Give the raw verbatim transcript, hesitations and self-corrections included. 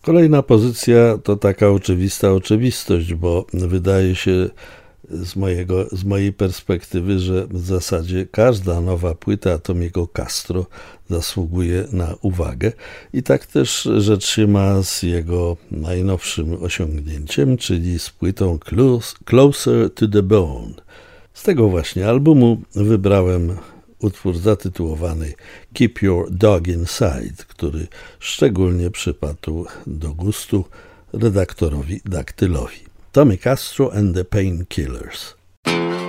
Kolejna pozycja to taka oczywista oczywistość, bo wydaje się z, mojego, z mojej perspektywy, że w zasadzie każda nowa płyta Tomiego Castro zasługuje na uwagę i tak też rzecz się ma z jego najnowszym osiągnięciem, czyli z płytą Closer to the Bone. Z tego właśnie albumu wybrałem utwór zatytułowany Keep Your Dog Inside, który szczególnie przypadł do gustu redaktorowi Daktylowi. Tommy Castro and the Painkillers.